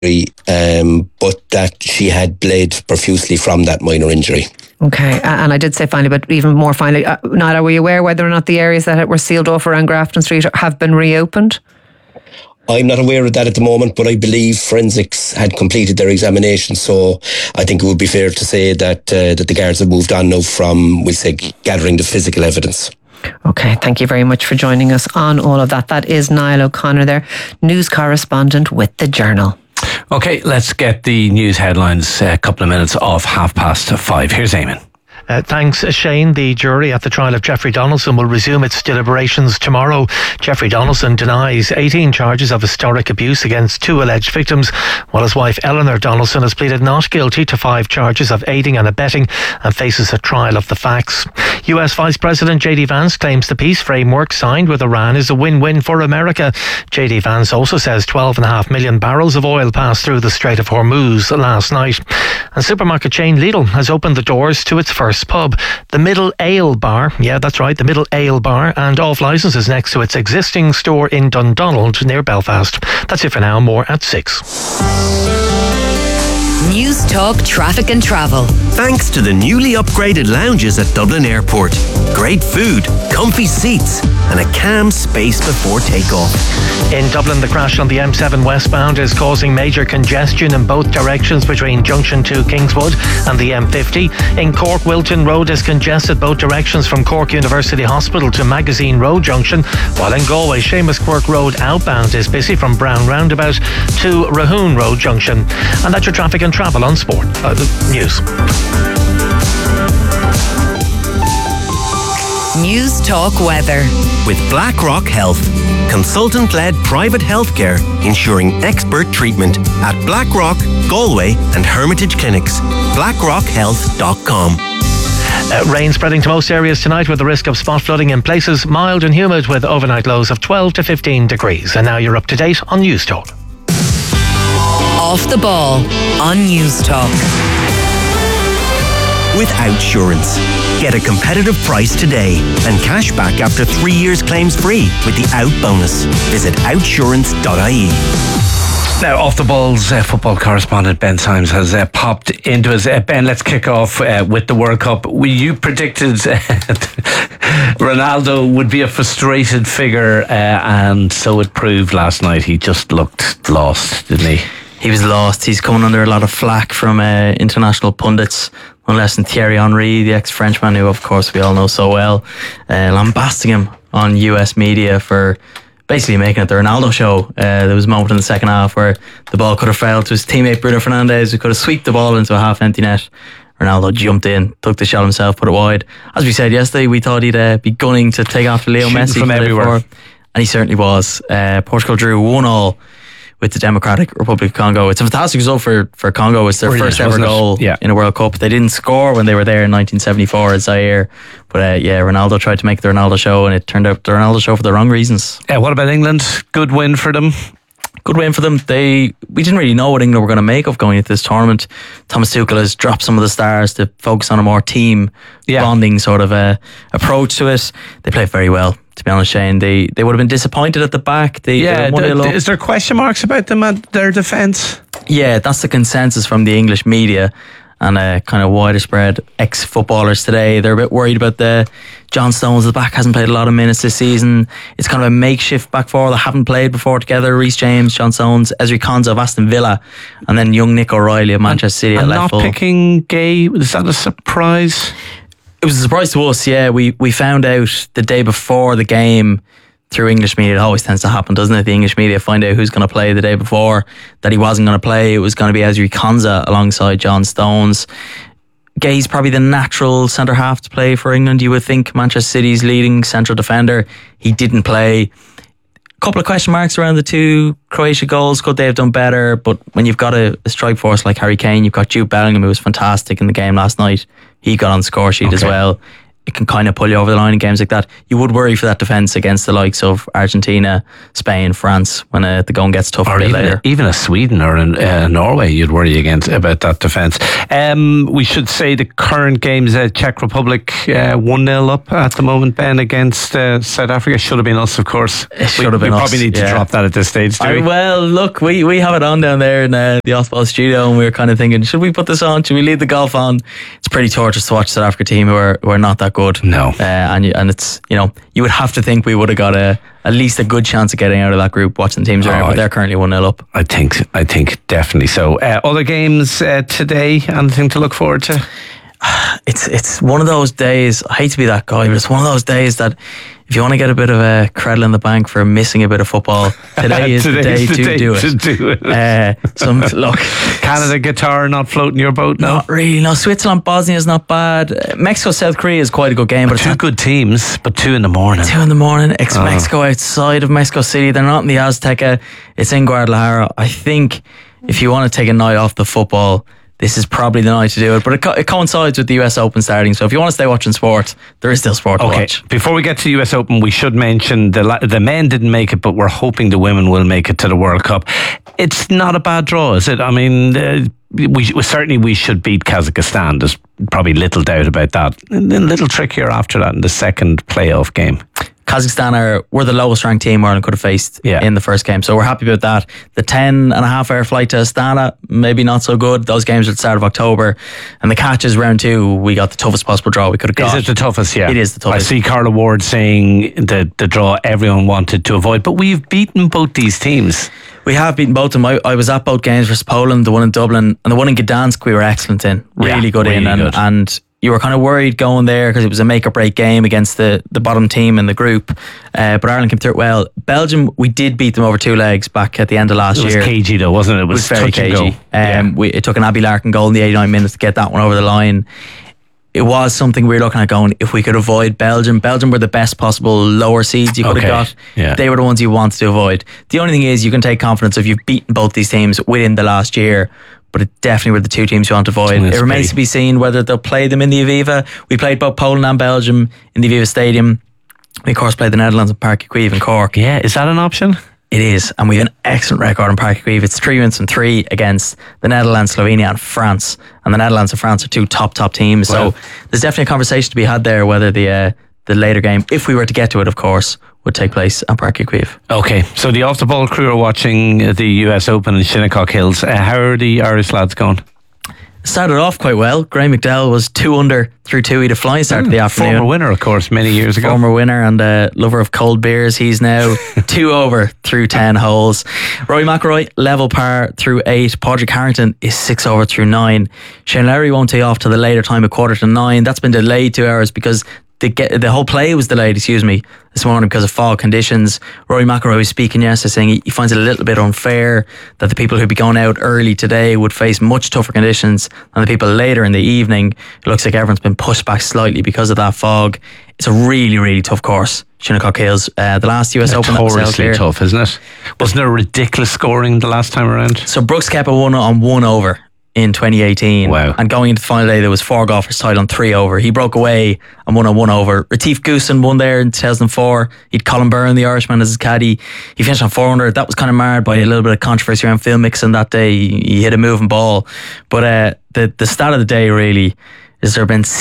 but that she had bled profusely from that minor injury. Okay, and I did say finally, but even more finally, Niall, were you aware whether or not the areas that were sealed off around Grafton Street have been reopened? I'm not aware of that at the moment, but I believe forensics had completed their examination, so I think it would be fair to say that the guards have moved on now from, we'll say, gathering the physical evidence. Okay, thank you very much for joining us on all of that. That is Niall O'Connor there, news correspondent with The Journal. Okay, let's get the news headlines a couple of minutes off 5:30. Here's Eamon. Thanks, Shane. The jury at the trial of Jeffrey Donaldson will resume its deliberations tomorrow. Jeffrey Donaldson denies 18 charges of historic abuse against 2 alleged victims, while his wife Eleanor Donaldson has pleaded not guilty to 5 charges of aiding and abetting and faces a trial of the facts. US Vice President J.D. Vance claims the peace framework signed with Iran is a win-win for America. J.D. Vance also says 12.5 million barrels of oil passed through the Strait of Hormuz last night. And supermarket chain Lidl has opened the doors to its first pub, the Middle Ale Bar. Yeah, that's right, the Middle Ale Bar, and off licences next to its existing store in Dundonald near Belfast. That's it for now. More at 6. News Talk Traffic and Travel. Thanks to the newly upgraded lounges at Dublin Airport. Great food, comfy seats, and a calm space before takeoff. In Dublin, the crash on the M7 westbound is causing major congestion in both directions between Junction to Kingswood and the M50. In Cork, Wilton Road is congested both directions from Cork University Hospital to Magazine Road Junction, while in Galway, Seamus Quirk Road outbound is busy from Brown Roundabout to Rahoon Road Junction. And that's your traffic and travel on Sport News. News Talk Weather. With BlackRock Health, consultant-led private healthcare ensuring expert treatment at BlackRock, Galway and Hermitage Clinics. BlackRockHealth.com. Rain spreading to most areas tonight with the risk of spot flooding in places. Mild and humid with overnight lows of 12 to 15 degrees. And now you're up to date on News Talk. Off the ball on News Talk. With Outsurance. Get a competitive price today and cash back after 3 years claims free with the Out bonus. Visit outsurance.ie. Now, Off the Ball's football correspondent Ben Symes has popped into us. Ben, let's kick off with the World Cup. You predicted Ronaldo would be a frustrated figure, and so it proved last night. He just looked lost, didn't he? He was lost. He's coming under a lot of flack from international pundits. No less than Thierry Henry, the ex-Frenchman, who of course we all know so well, lambasting him on US media for basically making it the Ronaldo show. There was a moment in the second half where the ball could have fell to his teammate Bruno Fernandes, who could have swept the ball into a half-empty net. Ronaldo jumped in, took the shot himself, put it wide. As we said yesterday, we thought he'd be gunning to take after Leo Messi from everywhere, and he certainly was. Portugal drew 1-1 with the Democratic Republic of Congo. It's a fantastic result for Congo. It's their first ever goal in a World Cup. They didn't score when they were there in 1974 at Zaire. But Ronaldo tried to make the Ronaldo show, and it turned out the Ronaldo show for the wrong reasons. What about England? Good win for them? Good win for them. We didn't really know what England were going to make of going into this tournament. Thomas Tuchel has dropped some of the stars to focus on a more team bonding sort of approach to it. They played very well, to be honest, Shane. They would have been disappointed at the back. Is there question marks about them at their defence? Yeah, that's the consensus from the English media and kind of wider spread ex-footballers today. They're a bit worried about John Stones at the back. Hasn't played a lot of minutes this season. It's kind of a makeshift back four that haven't played before together. Reece James, John Stones, Ezri Konsa of Aston Villa, and then young Nick O'Reilly of Manchester City at left full. Not picking Gay, was that a surprise? It was a surprise to us, yeah. We found out the day before the game through English media. It always tends to happen, doesn't it? The English media find out who's going to play the day before, that he wasn't going to play. It was going to be Ezri Konsa alongside John Stones. Gay's probably the natural centre half to play for England, you would think. Manchester City's leading central defender. He didn't play. A couple of question marks around the 2 Croatia goals. Could they have done better? But when you've got a strike force like Harry Kane, you've got Jude Bellingham, who was fantastic in the game last night. He got on the score sheet as well. it can kind of pull you over the line in games like that. You would worry for that defence against the likes of Argentina, Spain, France when the going gets tough or a bit even later. Even a Sweden or a Norway, you'd worry about that defence. We should say the current games, Czech Republic 1-0 up at the moment, Ben, against South Africa. Should have been us, of course. It should have been we us. probably need to drop that at this stage, do we? Well, look, we have it on down there in the Off-Ball studio, and we were kind of thinking, should we put this on? Should we leave the golf on? It's pretty torturous to watch the South Africa team who are not that good. No. And it's, you would have to think we would have got at least a good chance of getting out of that group watching the teams around, but they're currently 1-0 up. I think definitely so. Other games today, anything to look forward to? It's one of those days, I hate to be that guy, but it's one of those days that if you want to get a bit of a credit in the bank for missing a bit of football, today is the day to do it. Look, Canada guitar not floating your boat now? Not really. No, Switzerland, Bosnia is not bad. Mexico, South Korea is quite a good game. But two good teams, but 2 in the morning. 2 in the morning. Mexico outside of Mexico City. They're not in the Azteca. It's in Guadalajara. I think if you want to take a night off the football, this is probably the night to do it. But it coincides with the US Open starting. So if you want to stay watching sport, there is still sport to watch. Before we get to the US Open, we should mention the men didn't make it, but we're hoping the women will make it to the World Cup. It's not a bad draw, is it? I mean, we should beat Kazakhstan. There's probably little doubt about that. And then a little trickier after that in the second playoff game. Kazakhstan were the lowest ranked team Ireland could have faced in the first game, so we're happy about that. The 10.5-hour flight to Astana, maybe not so good. Those games are at the start of October, and the catch is round 2. We got the toughest possible draw we could have got. Is it the toughest? Yeah, it is the toughest. I see Carla Ward saying the draw everyone wanted to avoid, but we've beaten both these teams. We have beaten both of them. I was at both games versus Poland, the one in Dublin and the one in Gdansk. We were excellent in, really good. And you were kind of worried going there because it was a make or break game against the bottom team in the group, but Ireland came through it well. Belgium, we did beat them over 2 legs back at the end of last year. It was cagey though, wasn't it? It was very cagey. It took an Abby Larkin goal in the 89 minutes to get that one over the line. It was something we were looking at going, if we could avoid Belgium were the best possible lower seeds you could have got. Yeah. They were the ones you wanted to avoid. The only thing is you can take confidence if you've beaten both these teams within the last year, but it definitely were the 2 teams you want to avoid. It remains to be seen whether they'll play them in the Aviva. We played both Poland and Belgium in the Aviva Stadium. We of course played the Netherlands in Parc Ygrieve in Cork. Yeah, is that an option? It is, and we have an excellent record in Parc Ygrieve. It's 3 wins from 3 against the Netherlands, Slovenia and France. And the Netherlands and France are 2 top teams. Well, so there's definitely a conversation to be had there whether the later game, if we were to get to it, of course, would take place at Parc Ygrieve. Okay, so the Off the Ball crew are watching the US Open in Shinnecock Hills. How are the Irish lads going? Started off quite well. Graham McDowell was 2 under through 2. He had a flying start to the afternoon. Former winner, of course, many years ago. Former winner and lover of cold beers. He's now 2 over through 10 holes. Rory McIlroy, level par through 8. Padraig Harrington is 6 over through 9. Shane Lowry won't tee off till the later time, 8:45. That's been delayed 2 hours because the whole play was delayed, this morning because of fog conditions. Rory McIlroy was speaking yesterday saying he finds it a little bit unfair that the people who'd be going out early today would face much tougher conditions than the people later in the evening. It looks like everyone's been pushed back slightly because of that fog. It's a really, really tough course, Shinnecock Hills. The last US Open that was held here. Tough, isn't it? Wasn't there ridiculous scoring the last time around? So Brooks Koepka won on 1 over in 2018. Wow. And going into the final day, there was 4 golfers tied on 3 over. He broke away and won on 1 over. Retief Goosen won there in 2004. He'd Colin Byrne, the Irishman, as his caddy. He finished on 400. That was kind of marred by a little bit of controversy around Phil Mixon that day. He hit a moving ball. But the stat of the day really is there have been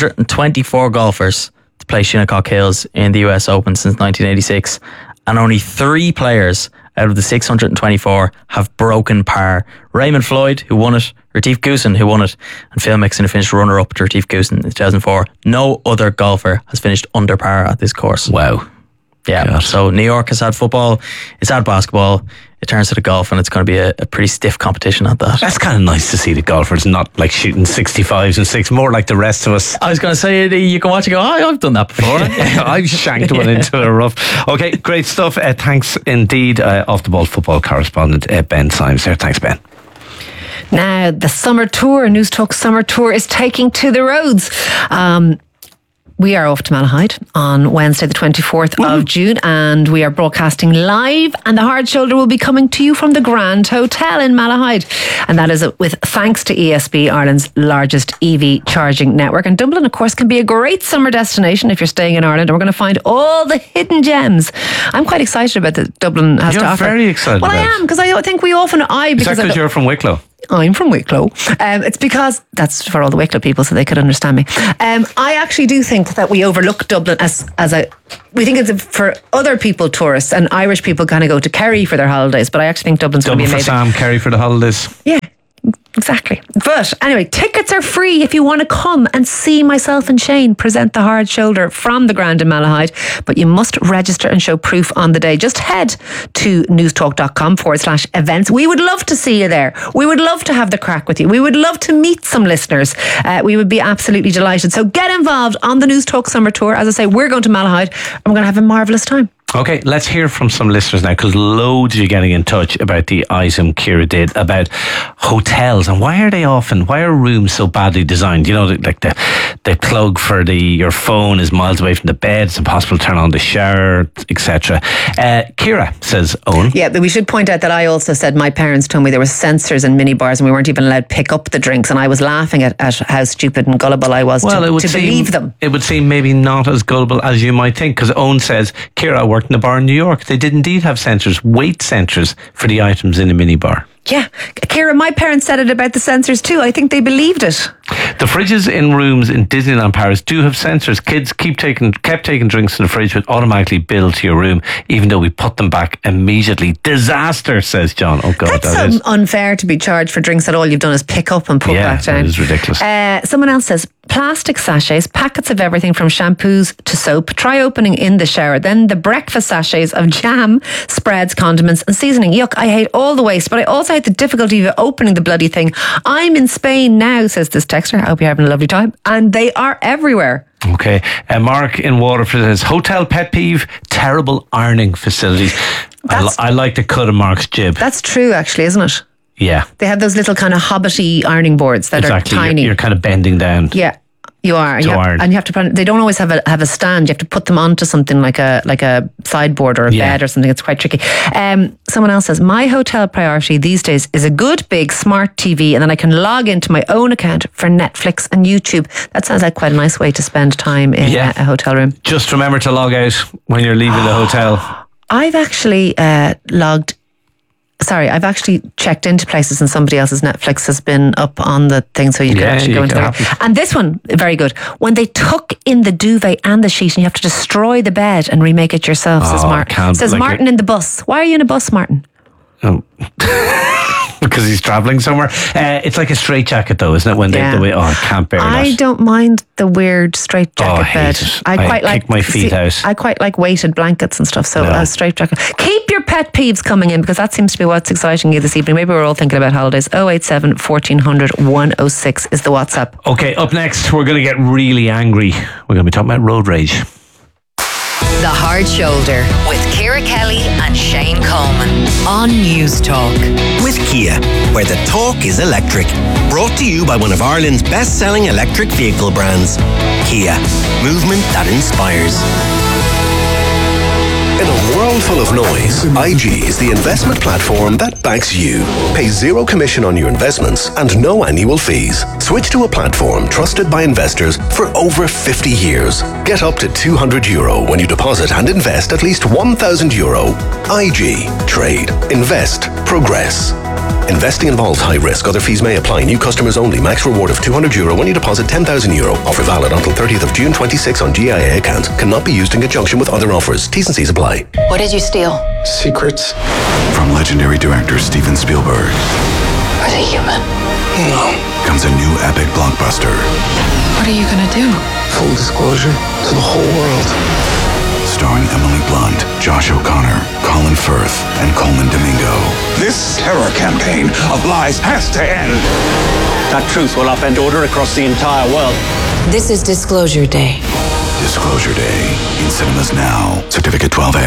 624 golfers to play Shinnecock Hills in the US Open since 1986. And only 3 players out of the 624 have broken par. Raymond Floyd, who won it, Retief Goosen, who won it, and Phil Mixon, who finished runner-up to Retief Goosen in 2004. No other golfer has finished under par at this course. Wow. Yeah, God. So New York has had football, it's had basketball, it turns to the golf, and it's going to be a pretty stiff competition at that. That's kind of nice to see the golfers not like shooting 65s and 6, more like the rest of us. I was going to say, you can watch and go, I've done that before. I've shanked one into the rough. Okay, great stuff. Thanks indeed. Off the Ball football correspondent Ben Symes there. Thanks, Ben. Now, the summer tour, News Talk summer tour is taking to the roads. We are off to Malahide on Wednesday the 24th of June, and we are broadcasting live, and the Hard Shoulder will be coming to you from the Grand Hotel in Malahide, and that is with thanks to ESB, Ireland's largest EV charging network. And Dublin, of course, can be a great summer destination if you're staying in Ireland, and we're going to find all the hidden gems. I'm quite excited about that Dublin has to offer. You're very excited. Well, I am, because I think we often... Is that because you're from Wicklow? I'm from Wicklow. It's because that's for all the Wicklow people, so they could understand me. I actually do think that we overlook Dublin as we think it's for other people, tourists, and Irish people kind of go to Kerry for their holidays, but I actually think Dublin's going to be amazing. Dublin for Sam, Kerry for the holidays. Yeah. Exactly. But anyway, tickets are free if you want to come and see myself and Shane present the Hard Shoulder from the Grand in Malahide. But you must register and show proof on the day. Just head to newstalk.com/events. We would love to see you there. We would love to have the crack with you. We would love to meet some listeners. We would be absolutely delighted. So get involved on the News Talk Summer Tour. As I say, we're going to Malahide and we're going to have a marvellous time. Okay, let's hear from some listeners now, because loads of you getting in touch about the item Ciara did about hotels, and why are rooms so badly designed? You know, like the plug for your phone is miles away from the bed, it's impossible to turn on the shower, etc. Ciara, says Owen. Yeah, but we should point out that I also said my parents told me there were sensors in minibars and we weren't even allowed to pick up the drinks, and I was laughing at how stupid and gullible I was to believe them. It would seem maybe not as gullible as you might think, because Owen says, Ciara, I worked in a bar in New York. They did indeed have sensors, weight sensors for the items in a minibar. Yeah, Ciara, my parents said it about the sensors too. I think they believed it. The fridges in rooms in Disneyland Paris do have sensors. Kids kept taking drinks in the fridge, would automatically bill to your room, even though we put them back immediately. Disaster, says John. Oh God, that's unfair to be charged for drinks that all you've done is pick up and put back down. Yeah, that is ridiculous. Someone else says, plastic sachets, packets of everything from shampoos to soap. Try opening in the shower. Then the breakfast sachets of jam, spreads, condiments and seasoning. Yuck, I hate all the waste, but I also hate the difficulty of opening the bloody thing. I'm in Spain now, says this texter. I hope you're having a lovely time. And they are everywhere. Okay. Mark in Waterford says, hotel pet peeve, terrible ironing facilities. I like the cut of Mark's jib. That's true, actually, isn't it? Yeah. They have those little kind of hobbity ironing boards that are tiny. You're kind of bending down. Yeah. You are, and you have to. They don't always have a stand. You have to put them onto something like a sideboard or a bed or something. It's quite tricky. Someone else says, my hotel priority these days is a good big smart TV, and then I can log into my own account for Netflix and YouTube. That sounds like quite a nice way to spend time in a hotel room. Just remember to log out when you're leaving the hotel. I've actually I've actually checked into places and somebody else's Netflix has been up on the thing, so you can actually go into the... And this one, very good. When they tuck in the duvet and the sheet and you have to destroy the bed and remake it yourself, says Martin. Says Martin in the bus. Why are you in a bus, Martin? Oh. Because he's travelling somewhere. It's like a straitjacket though, isn't it? When I can't bear that. I don't mind the weird straitjacket bed. I quite like my feet out. I quite like weighted blankets and stuff, so a straitjacket. Keep your pet peeves coming in, because that seems to be what's exciting you this evening. Maybe we're all thinking about holidays. 087 1400 106 is the WhatsApp. Okay, up next we're going to get really angry. We're going to be talking about road rage. The Hard Shoulder with Ciara Kelly and Shane Coleman on News Talk. With Kia, where the talk is electric. Brought to you by one of Ireland's best-selling electric vehicle brands. Kia, movement that inspires. In a world full of noise, IG is the investment platform that backs you. Pay zero commission on your investments and no annual fees. Switch to a platform trusted by investors for over 50 years. Get up to €200 when you deposit and invest at least €1,000. IG. Trade. Invest. Progress. Investing involves high risk. Other fees may apply. New customers only. Max reward of €200 when you deposit €10,000. Offer valid until 30th of June 26 on GIA account. Cannot be used in conjunction with other offers. T's and C's apply. What did you steal? Secrets from legendary director Steven Spielberg. Are they human? No. Comes a new epic blockbuster. What are you gonna do? Full disclosure to the whole world. Starring Emily Blunt, Josh O'Connor, Colin Firth, and Coleman Domingo. This terror campaign of lies has to end. That truth will upend order across the entire world. This is Disclosure Day. Disclosure Day. In cinemas now. Certificate 12A.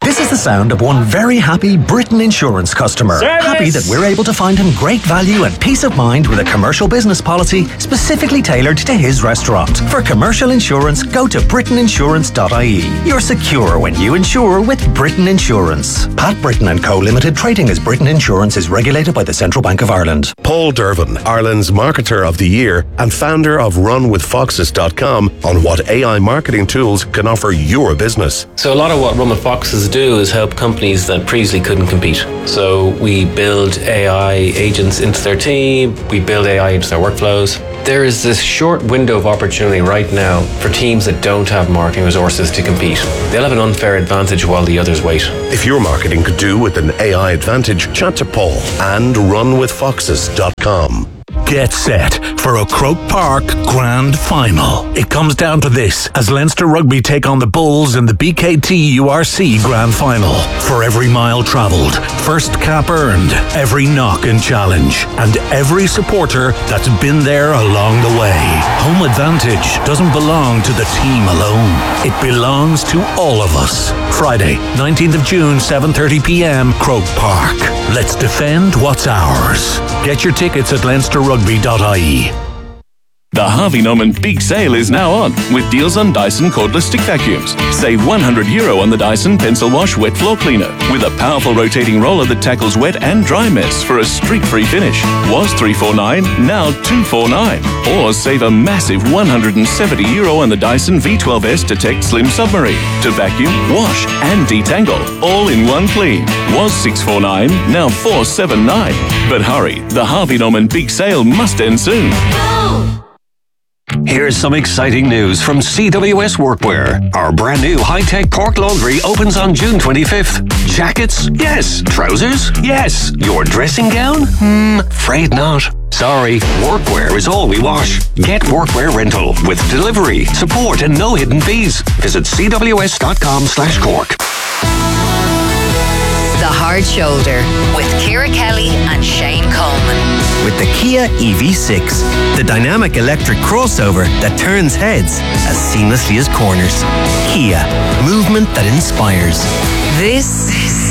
This is the sound of one very happy Britain Insurance customer. Service! Happy that we're able to find him great value and peace of mind with a commercial business policy specifically tailored to his restaurant. For commercial insurance, go to britainiinsurance.ie. You're secure when you insure with Britain Insurance. Pat Britton & Co Limited, trading as Britain Insurance, is regulated by the Central Bank of Ireland. Paul Dervin, Ireland's Marketer of the Year and founder of RunWithFoxes.com, on what AI marketing tools can offer your business. So a lot of what Run with Foxes do is help companies that previously couldn't compete. So we build AI agents into their team, we build AI into their workflows. There is this short window of opportunity right now for teams that don't have marketing resources to compete. They'll have an unfair advantage while the others wait. If your marketing could do with an AI advantage, chat to Paul and RunWithFoxes.com. Get set for a Croke Park Grand Final. It comes down to this as Leinster Rugby take on the Bulls in the BKT URC Grand Final. For every mile travelled, first cap earned, every knock and challenge, and every supporter that's been there along the way. Home advantage doesn't belong to the team alone. It belongs to all of us. Friday, 19th of June, 7:30pm, Croke Park. Let's defend what's ours. Get your tickets at leinsterrugby.ie. The Harvey Norman Big Sale is now on, with deals on Dyson cordless stick vacuums. Save €100 on the Dyson Pencil Wash Wet Floor Cleaner, with a powerful rotating roller that tackles wet and dry mess for a streak-free finish. Was $349, now $249. Or save a massive €170 on the Dyson V12S Detect Slim Submarine, to vacuum, wash and detangle, all in one clean. Was $649, now $479. But hurry, the Harvey Norman Big Sale must end soon. Here's some exciting news from CWS Workwear. Our brand new high-tech Cork Laundry opens on June 25th. Jackets? Yes. Trousers? Yes. Your dressing gown? Afraid not. Sorry, workwear is all we wash. Get workwear rental with delivery, support and no hidden fees. Visit cws.com/Cork. The Hard Shoulder with Ciara Kelly and Shane Coleman. With the Kia EV6, the dynamic electric crossover that turns heads as seamlessly as corners. Kia, movement that inspires. This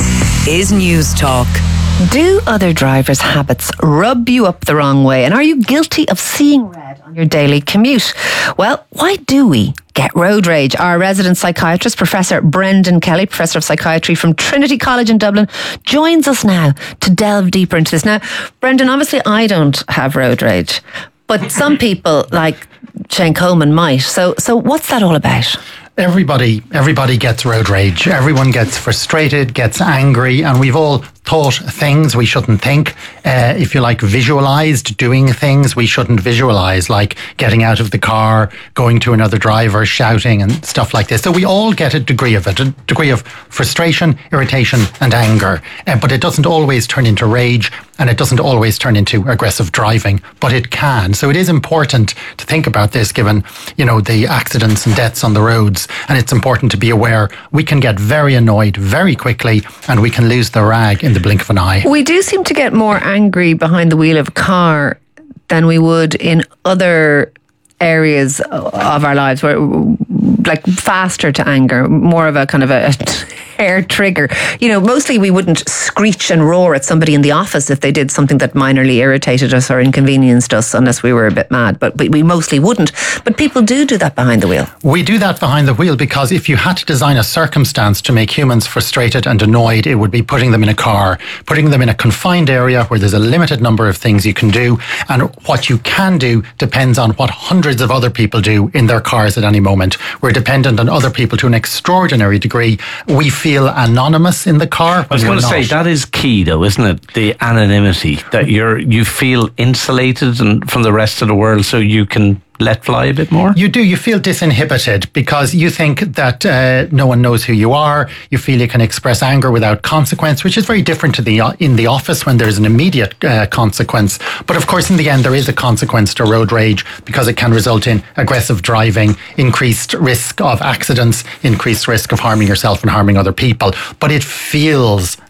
is News Talk. Do other drivers' habits rub you up the wrong way? And are you guilty of seeing red on your daily commute? Well, why do we get road rage? Our resident psychiatrist, Professor Brendan Kelly, Professor of Psychiatry from Trinity College in Dublin, joins us now to delve deeper into this. Now, Brendan, obviously I don't have road rage, but some people like Shane Coleman might. So what's that all about? Everybody gets road rage. Everyone gets frustrated, gets angry, and we've all thought things we shouldn't think. If you like, visualized doing things we shouldn't visualize, like getting out of the car, going to another driver, shouting and stuff like this. So we all get a degree of it, a degree of frustration, irritation and anger. But it doesn't always turn into rage, and it doesn't always turn into aggressive driving, but it can. So it is important to think about this, given, the accidents and deaths on the roads. And it's important to be aware we can get very annoyed very quickly, and we can lose the rag in the blink of an eye. We do seem to get more angry behind the wheel of a car than we would in other areas of our lives, where like faster to anger, more of a kind of a hair trigger. Mostly we wouldn't screech and roar at somebody in the office if they did something that minorly irritated us or inconvenienced us, unless we were a bit mad. But we mostly wouldn't. But people do that behind the wheel. We do that behind the wheel because if you had to design a circumstance to make humans frustrated and annoyed, it would be putting them in a car, putting them in a confined area where there's a limited number of things you can do. And what you can do depends on what hundreds of other people do in their cars at any moment. We're dependent on other people to an extraordinary degree. We feel anonymous in the car. I was going to say, that is key though, isn't it? The anonymity, that you feel insulated from the rest of the world, so you can let fly a bit more? You do. You feel disinhibited because you think that no one knows who you are. You feel you can express anger without consequence, which is very different to in the office when there's an immediate consequence. But of course, in the end, there is a consequence to road rage because it can result in aggressive driving, increased risk of accidents, increased risk of harming yourself and harming other people. But it feels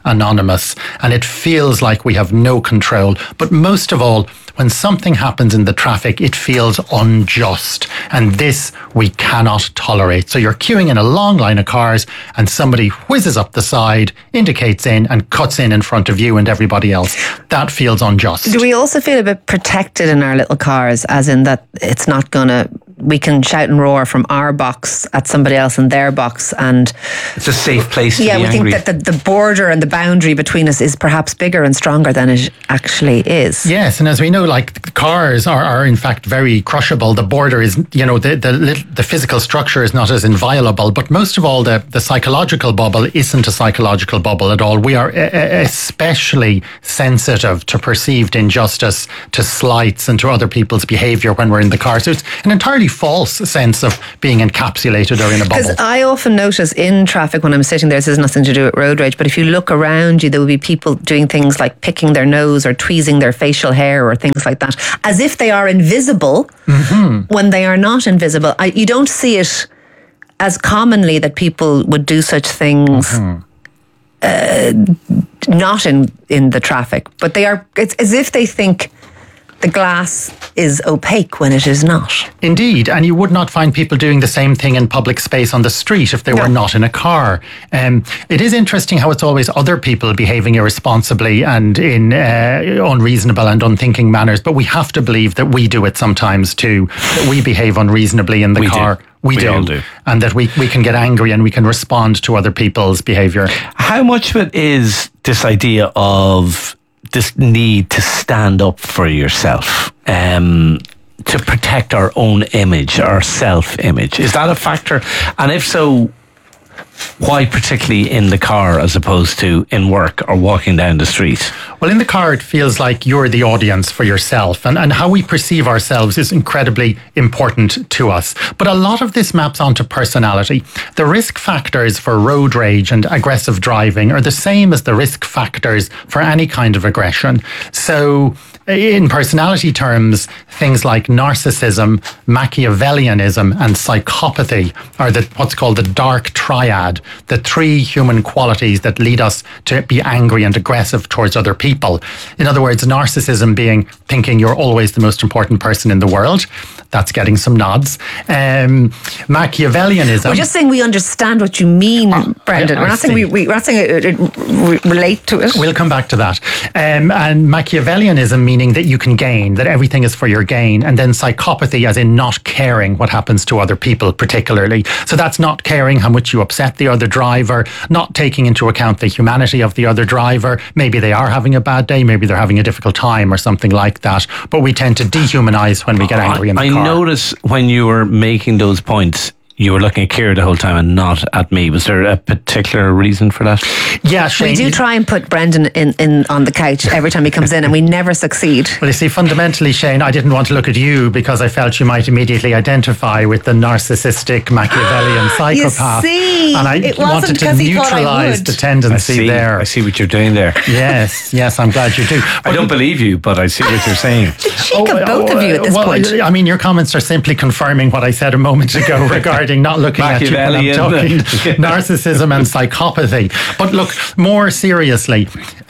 anonymous, and it feels like we have no control. But most of all, when something happens in the traffic, it feels unjust. And this we cannot tolerate. So you're queuing in a long line of cars and somebody whizzes up the side, indicates in and cuts in front of you and everybody else. That feels unjust. Do we also feel a bit protected in our little cars, as in that it's not going to... We can shout and roar from our box at somebody else in their box, and it's a safe place to be we angry. think that the border and the boundary between us is perhaps bigger and stronger than it actually is. Yes, and as we know, like, cars are in fact very crushable. The border is, the physical structure is not as inviolable, but most of all, the psychological bubble isn't a psychological bubble at all. We are especially sensitive to perceived injustice, to slights, and to other people's behaviour when we're in the car. So it's an entirely false sense of being encapsulated or in a bubble. Because I often notice in traffic when I'm sitting there, this has nothing to do with road rage, but if you look around you, there will be people doing things like picking their nose or tweezing their facial hair or things like that, as if they are invisible when they are not invisible. You don't see it as commonly that people would do such things not in the traffic, but it's as if they think the glass is opaque when it is not. Indeed, and you would not find people doing the same thing in public space on the street if they were not in a car. It is interesting how it's always other people behaving irresponsibly and in unreasonable and unthinking manners, but we have to believe that we do it sometimes too, that we behave unreasonably in the car. We all do. And that we can get angry and we can respond to other people's behaviour. How much of it is this idea of this need to stand up for yourself, to protect our own image, our self-image? Is that a factor? And if so, why particularly in the car as opposed to in work or walking down the street? Well, in the car, it feels like you're the audience for yourself, and how we perceive ourselves is incredibly important to us. But a lot of this maps onto personality. The risk factors for road rage and aggressive driving are the same as the risk factors for any kind of aggression. So in personality terms, things like narcissism, Machiavellianism, and psychopathy are what's called the dark triad, the three human qualities that lead us to be angry and aggressive towards other people. In other words, narcissism being thinking you're always the most important person in the world. That's getting some nods. Machiavellianism. We're just saying we understand what you mean, Brendan. We're not saying we're not saying it relate to it. We'll come back to that. And Machiavellianism meaning that you can gain, that everything is for your gain, and then psychopathy as in not caring what happens to other people particularly. So that's not caring how much you upset the other driver, not taking into account the humanity of the other driver. Maybe they are having a bad day, maybe they're having a difficult time or something like that. But we tend to dehumanize when we get angry in the car. I notice when you were making those points, you were looking at Ciara the whole time and not at me. Was there a particular reason for that? Yeah, Shane, we do try and put Brendan in on the couch every time he comes in, and we never succeed. Well, you see, fundamentally, Shane, I didn't want to look at you because I felt you might immediately identify with the narcissistic Machiavellian psychopath. You see, and I wanted to neutralise the tendency there. I see what you're doing there. Yes, I'm glad you do. But I don't believe you, but I see what you're saying. The cheek of both of you at this point. I mean, your comments are simply confirming what I said a moment ago regarding not looking at you when I'm talking narcissism and psychopathy. But look, more seriously,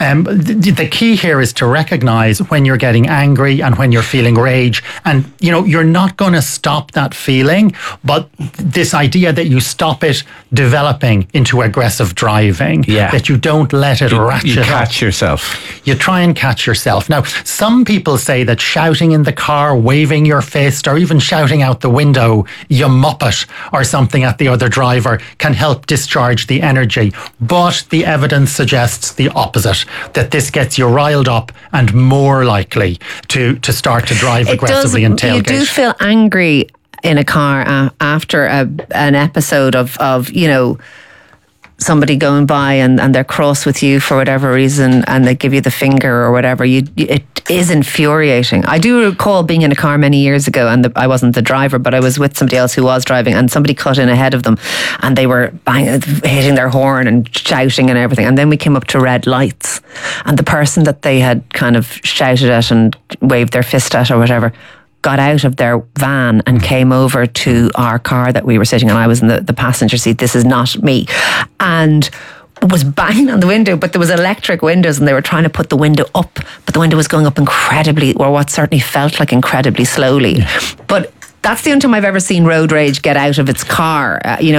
the key here is to recognise when you're getting angry and when you're feeling rage. And, you're not going to stop that feeling, but this idea that you stop it developing into aggressive driving, that you don't let it ratchet up. You catch yourself. You try and catch yourself. Now, some people say that shouting in the car, waving your fist, or even shouting out the window, you muppet, or something at the other driver can help discharge the energy. But the evidence suggests the opposite, that this gets you riled up and more likely to start to drive aggressively and tailgate. You do feel angry in a car after an episode of somebody going by and they're cross with you for whatever reason and they give you the finger or whatever. It is infuriating. I do recall being in a car many years ago, and I wasn't the driver, but I was with somebody else who was driving, and somebody cut in ahead of them and they were hitting their horn and shouting and everything. And then we came up to red lights, and the person that they had kind of shouted at and waved their fist at or whatever got out of their van and came over to our car that we were sitting in. I was in the passenger seat. This is not me. And was banging on the window, but there was electric windows and they were trying to put the window up, but the window was going up incredibly, or what certainly felt like incredibly slowly. But that's the only time I've ever seen road rage get out of its car.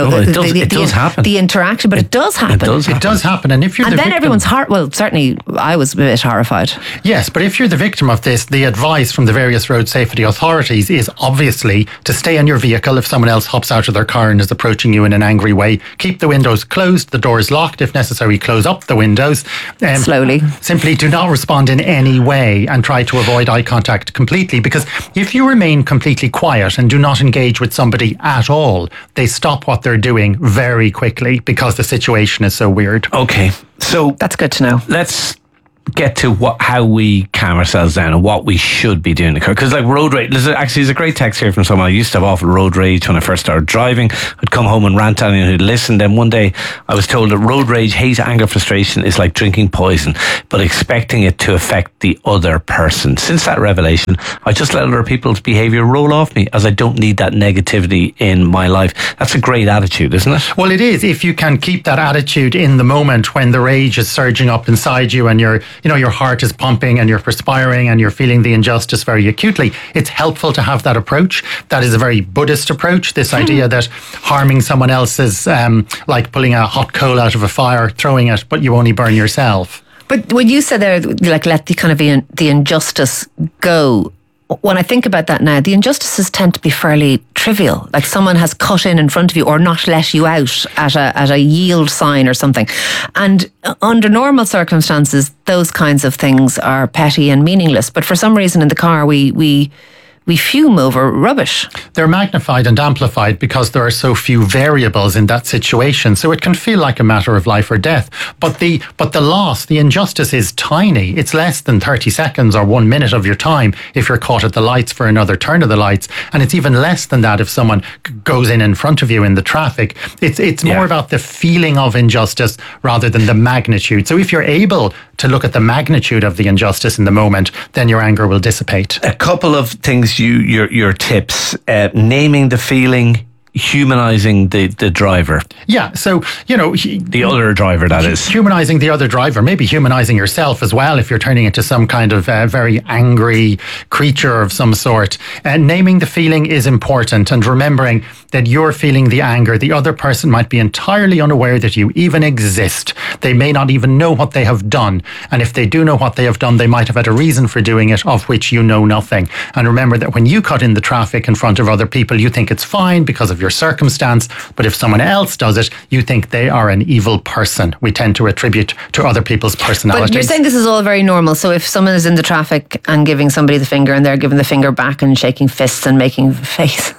It does happen. The interaction, but it does happen. It does happen. And if you're and the then victim, everyone's well, certainly I was a bit horrified. Yes, but if you're the victim of this, the advice from the various road safety authorities is obviously to stay in your vehicle if someone else hops out of their car and is approaching you in an angry way. Keep the windows closed, the doors locked. If necessary, close up the windows. Slowly. Simply do not respond in any way and try to avoid eye contact completely, because if you remain completely quiet and do not engage with somebody at all, they stop what they're doing very quickly because the situation is so weird. Okay, so that's good to know. Let's get to how we calm ourselves down and what we should be doing. Because like road rage, there's a great text here from someone. I used to have awful road rage when I first started driving. I'd come home and rant at anyone who'd listen. Then one day I was told that road rage, hate, anger, frustration is like drinking poison, but expecting it to affect the other person. Since that revelation, I just let other people's behaviour roll off me, as I don't need that negativity in my life. That's a great attitude, isn't it? Well, it is, if you can keep that attitude in the moment when the rage is surging up inside you and your heart is pumping and you're perspiring and you're feeling the injustice very acutely. It's helpful to have that approach. That is a very Buddhist approach. This idea that harming someone else is like pulling a hot coal out of a fire, throwing it, but you only burn yourself. But when you said there, like, let the injustice go, when I think about that now, the injustices tend to be fairly trivial. Like someone has cut in front of you or not let you out at a yield sign or something. And under normal circumstances, those kinds of things are petty and meaningless. But for some reason in the car, we fume over rubbish. They're magnified and amplified because there are so few variables in that situation. So it can feel like a matter of life or death. But the loss, the injustice is tiny. It's less than 30 seconds or 1 minute of your time if you're caught at the lights for another turn of the lights. And it's even less than that if someone goes in front of you in the traffic. It's more about the feeling of injustice rather than the magnitude. So if you're able to look at the magnitude of the injustice in the moment, then your anger will dissipate. A couple of things, your tips, naming the feeling, humanizing the driver. Yeah, so, the other driver, that is. Humanizing the other driver, maybe humanizing yourself as well if you're turning into some kind of very angry creature of some sort. Naming the feeling is important, and remembering that you're feeling the anger. The other person might be entirely unaware that you even exist. They may not even know what they have done. And if they do know what they have done, they might have had a reason for doing it of which you know nothing. And remember that when you cut in the traffic in front of other people, you think it's fine because of your circumstance. But if someone else does it, you think they are an evil person. We tend to attribute to other people's personalities. But you're saying this is all very normal. So if someone is in the traffic and giving somebody the finger and they're giving the finger back and shaking fists and making faces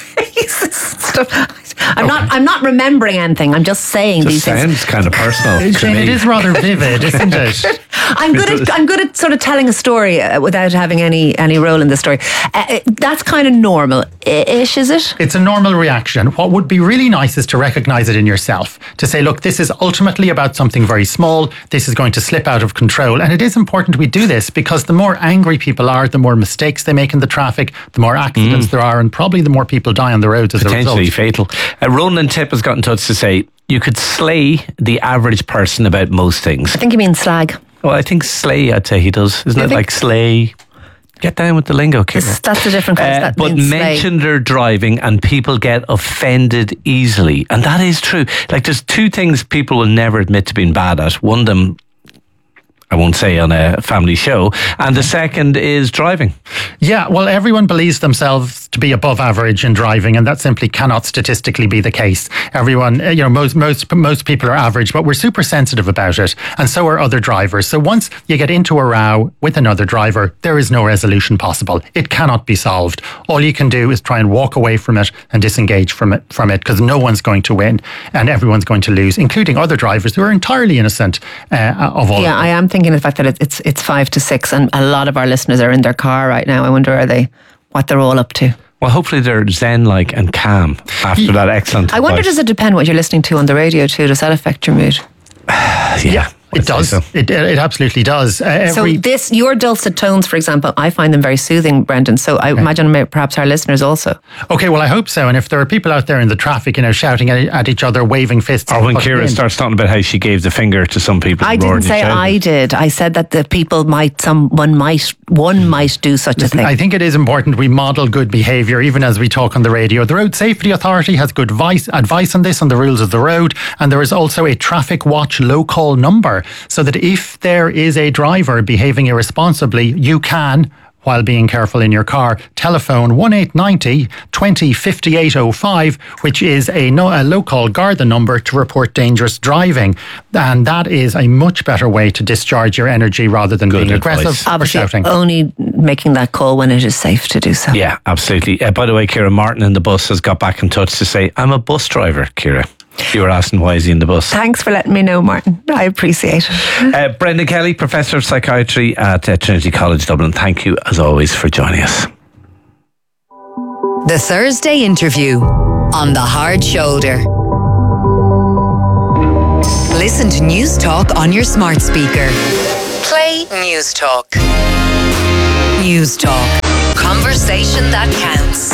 stuff. I'm not remembering anything. I'm just saying these things. Sounds kind of personal. It is rather vivid, isn't it? I'm good at sort of telling a story without having any role in the story. That's kind of normal-ish, is it? It's a normal reaction. What would be really nice is to recognise it in yourself. To say, look, this is ultimately about something very small. This is going to slip out of control. And it is important we do this because the more angry people are, the more mistakes they make in the traffic, the more accidents there are, and probably the more people die on the roads as a result. Potentially fatal. Roland Tip has got in touch to say, you could slay the average person about most things. I think you mean slag. Well, I think slay, I'd say he does. Isn't it like slay? Get down with the lingo, Kira. That's a different kind. But mention their driving and people get offended easily. And that is true. Like, there's two things people will never admit to being bad at. One of them, I won't say on a family show. And the second is driving. Yeah, well, everyone believes themselves to be above average in driving, and that simply cannot statistically be the case. Everyone, most people are average, but we're super sensitive about it, and so are other drivers. So once you get into a row with another driver, there is no resolution possible. It cannot be solved. All you can do is try and walk away from it and disengage from it, because no one's going to win, and everyone's going to lose, including other drivers who are entirely innocent of all. Yeah, I am thinking of the fact that it's 5 to 6, and a lot of our listeners are in their car right now. I wonder what they're all up to. Well, hopefully they're zen-like and calm after that excellent I wonder, advice. does it depend what you're listening to on the radio too? Does that affect your mood? Yeah. It does. So. It absolutely does. Your dulcet tones, for example, I find them very soothing, Brendan. So I imagine perhaps our listeners also. Okay, well, I hope so. And if there are people out there in the traffic, shouting at each other, waving fists. Or when Ciara starts talking about how she gave the finger to some people. I didn't say I did. I said that the people one might do such a thing. I think it is important we model good behaviour, even as we talk on the radio. The Road Safety Authority has good advice on this, on the rules of the road. And there is also a traffic watch low call number, so that if there is a driver behaving irresponsibly, you can, while being careful in your car, telephone 1890 20 5805, which is a low-call Garda number to report dangerous driving. And that is a much better way to discharge your energy rather than being aggressive or shouting. Only making that call when it is safe to do so. Yeah, absolutely. By the way, Ciara, Martin in the bus has got back in touch to say, I'm a bus driver, Ciara. You were asking why is he in the bus. Thanks for letting me know, Martin. I appreciate it. Brendan Kelly, Professor of Psychiatry at Trinity College Dublin. Thank you, as always, for joining us. The Thursday interview on The Hard Shoulder. Listen to News Talk on your smart speaker. Play News Talk. News Talk. Conversation that counts.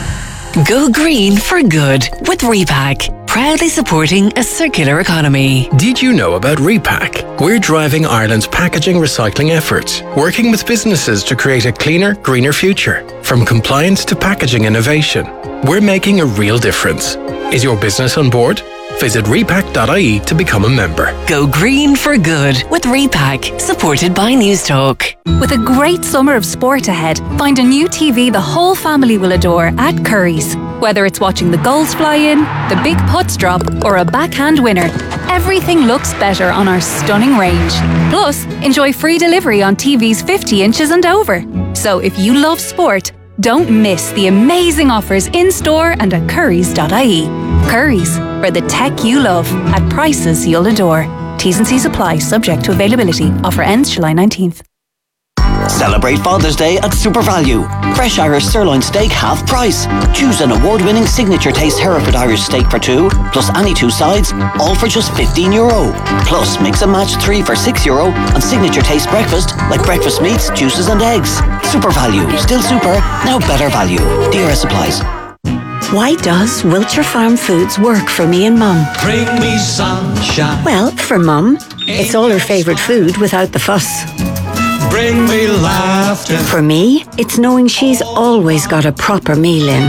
Go green for good with Repack. Proudly supporting a circular economy. Did you know about Repack? We're driving Ireland's packaging recycling efforts, working with businesses to create a cleaner, greener future. From compliance to packaging innovation, we're making a real difference. Is your business on board? Visit repack.ie to become a member. Go green for good with Repack, supported by News Talk. With a great summer of sport ahead, find a new TV the whole family will adore at Curry's. Whether it's watching the goals fly in, the big putts drop, or a backhand winner, everything looks better on our stunning range. Plus, enjoy free delivery on TVs 50 inches and over. So if you love sport, don't miss the amazing offers in-store and at currys.ie. Currys, for the tech you love at prices you'll adore. T's and C's apply, subject to availability. Offer ends July 19th. Celebrate Father's Day at Super Value. Fresh Irish sirloin steak half price. Choose an award-winning signature taste Hereford Irish steak for two, plus any two sides, all for just €15. Plus mix and match 3 for €6 and signature taste breakfast like breakfast meats, juices and eggs. Super Value. Still super, now better value. DRS supplies. Why does Wiltshire Farm Foods work for me and Mum? Bring me sunshine. Well, for Mum, it's all her favourite food without the fuss. Bring me laughter. For me, it's knowing she's always got a proper meal in.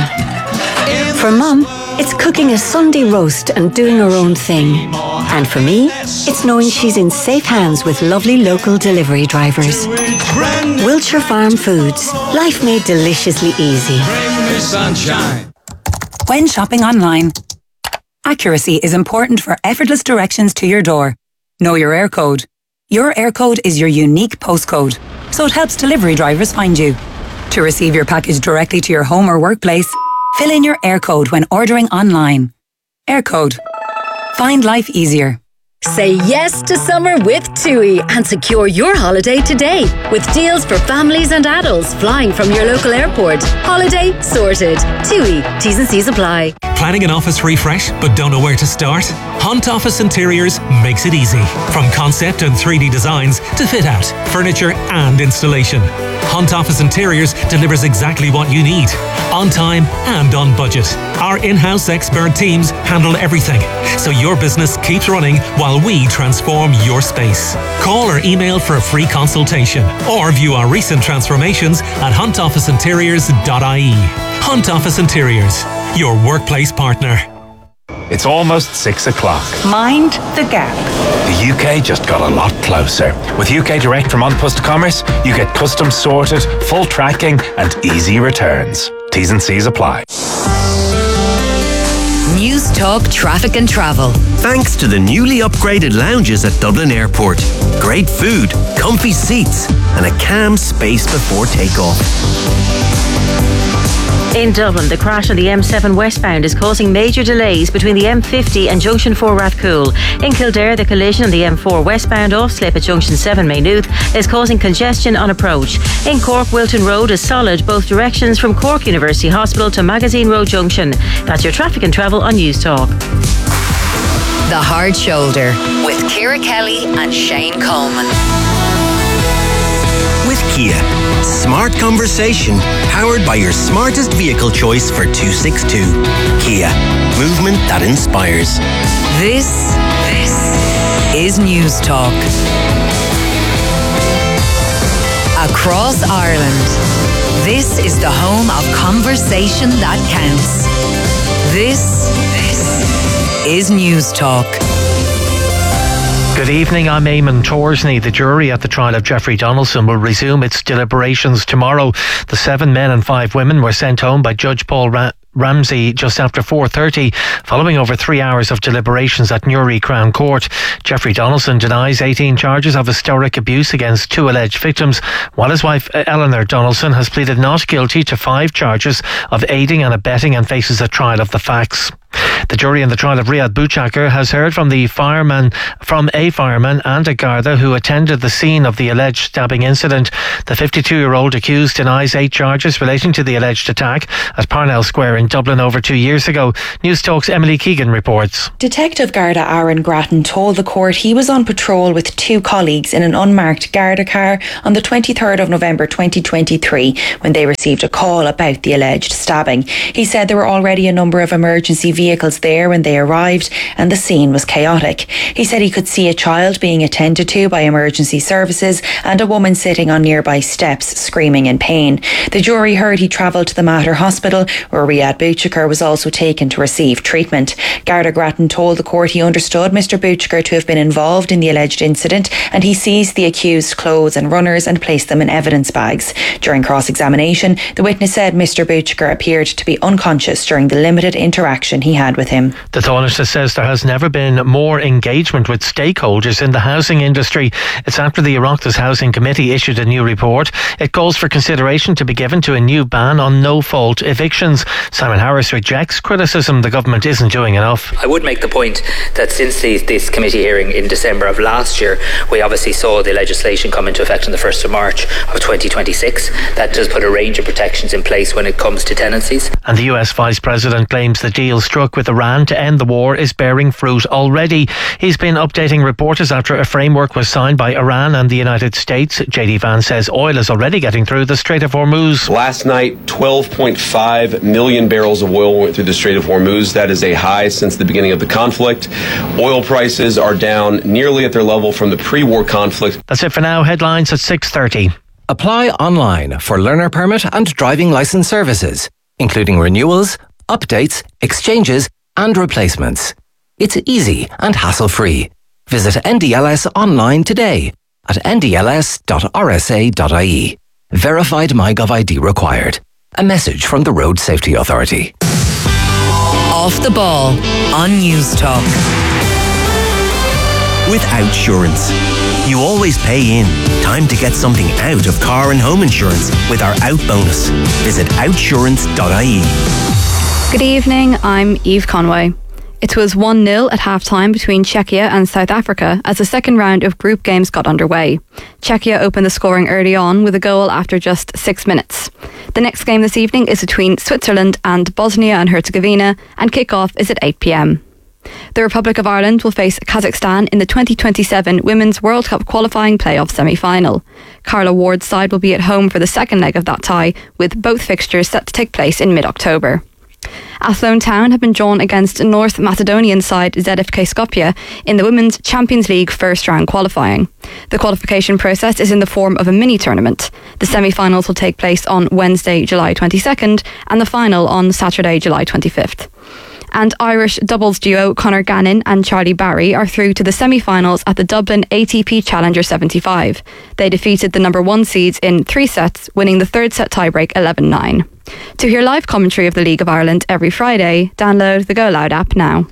For Mum, it's cooking a Sunday roast and doing her own thing. And for me, it's knowing she's in safe hands with lovely local delivery drivers. Wiltshire Farm Foods. Life made deliciously easy. Bring me sunshine. When shopping online, accuracy is important for effortless directions to your door. Know your air code. Your air code is your unique postcode, so it helps delivery drivers find you. To receive your package directly to your home or workplace, fill in your air code when ordering online. Air code. Find life easier. Say yes to summer with TUI and secure your holiday today with deals for families and adults flying from your local airport. Holiday sorted. TUI. T's and C's apply. Planning an office refresh but don't know where to start? Hunt Office Interiors makes it easy. From concept and 3D designs to fit out, furniture and installation. Hunt Office Interiors delivers exactly what you need, on time and on budget. Our in-house expert teams handle everything, so your business keeps running while we transform your space. Call or email for a free consultation or view our recent transformations at huntofficeinteriors.ie. Hunt Office Interiors, your workplace partner. It's almost 6 o'clock. Mind the gap. The UK just got a lot closer. With UK Direct from An Post Commerce, you get customs sorted, full tracking and easy returns. T's and C's apply. News Talk Traffic and Travel. Thanks to the newly upgraded lounges at Dublin Airport. Great food, comfy seats and a calm space before takeoff. In Dublin, the crash on the M7 westbound is causing major delays between the M50 and Junction 4 Rathcoole. In Kildare, the collision on the M4 westbound off-slip at Junction 7 Maynooth is causing congestion on approach. In Cork, Wilton Road is solid both directions from Cork University Hospital to Magazine Road Junction. That's your traffic and travel on News Talk. The Hard Shoulder with Ciara Kelly and Shane Coleman. With Kia, smart conversation powered by your smartest vehicle choice for 262. Kia, movement that inspires. This is News Talk. Across Ireland, this is the home of conversation that counts. This is News Talk. Good evening, I'm Eamon Torsney. The jury at the trial of Jeffrey Donaldson will resume its deliberations tomorrow. The 7 men and 5 women were sent home by Judge Paul Ramsey just after 4:30, following over 3 hours of deliberations at Newry Crown Court. Jeffrey Donaldson denies 18 charges of historic abuse against 2 alleged victims, while his wife Eleanor Donaldson has pleaded not guilty to 5 charges of aiding and abetting and faces a trial of the facts. The jury in the trial of Riyad Bouchakar has heard from a fireman and a Garda who attended the scene of the alleged stabbing incident. The 52-year-old accused denies 8 charges relating to the alleged attack at Parnell Square in Dublin over 2 years ago. News Talk's Emily Keegan reports. Detective Garda Aaron Grattan told the court he was on patrol with 2 colleagues in an unmarked Garda car on the 23rd of November 2023 when they received a call about the alleged stabbing. He said there were already a number of emergency vehicles there when they arrived and the scene was chaotic. He said he could see a child being attended to by emergency services and a woman sitting on nearby steps screaming in pain. The jury heard he travelled to the Mater Hospital where Riyad Bouchakar was also taken to receive treatment. Garda Grattan told the court he understood Mr Bouchakar to have been involved in the alleged incident and he seized the accused's clothes and runners and placed them in evidence bags. During cross-examination, the witness said Mr Bouchakar appeared to be unconscious during the limited interaction he had with him. The Taoiseach says there has never been more engagement with stakeholders in the housing industry. It's after the Oireachtas Housing Committee issued a new report. It calls for consideration to be given to a new ban on no-fault evictions. Simon Harris rejects criticism the government isn't doing enough. I would make the point that since this committee hearing in December of last year, we obviously saw the legislation come into effect on the 1st of March of 2026. That does put a range of protections in place when it comes to tenancies. And the US Vice President claims the deal struck with Iran to end the war is bearing fruit already. He's been updating reporters after a framework was signed by Iran and the United States. JD Vance says oil is already getting through the Strait of Hormuz. Last night, 12.5 million barrels of oil went through the Strait of Hormuz. That is a high since the beginning of the conflict. Oil prices are down nearly at their level from the pre-war conflict. That's it for now. Headlines at 6:30. Apply online for learner permit and driving licence services, including renewals, updates, exchanges and replacements. It's easy and hassle-free. Visit NDLS online today at ndls.rsa.ie. Verified MyGov ID required. A message from the Road Safety Authority. Off the ball on News Talk. With Outsurance, you always pay in. Time to get something out of car and home insurance with our Out bonus. Visit outsurance.ie. Good evening, I'm Eve Conway. It was 1-0 at half-time between Czechia and South Africa as the second round of group games got underway. Czechia opened the scoring early on with a goal after just 6 minutes. The next game this evening is between Switzerland and Bosnia and Herzegovina and kick-off is at 8 p.m. The Republic of Ireland will face Kazakhstan in the 2027 Women's World Cup qualifying playoff semi-final. Carla Ward's side will be at home for the second leg of that tie, with both fixtures set to take place in mid-October. Athlone Town have been drawn against North Macedonian side ZFK Skopje in the Women's Champions League first round qualifying. The qualification process is in the form of a mini-tournament. The semi-finals will take place on Wednesday, July 22nd and the final on Saturday, July 25th. And Irish doubles duo Conor Gannon and Charlie Barry are through to the semi-finals at the Dublin ATP Challenger 75. They defeated the number 1 seeds in 3 sets, winning the third set tiebreak 11-9. To hear live commentary of the League of Ireland every Friday, download the Go Loud app now.